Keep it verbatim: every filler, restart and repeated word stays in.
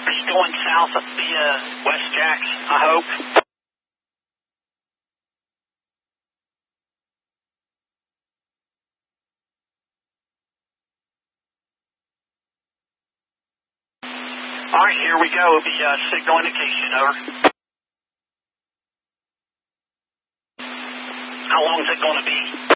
Are you going south via West Jacks, I hope? All right, here we go. It'll be uh, signal indication, over. How long is it going to be?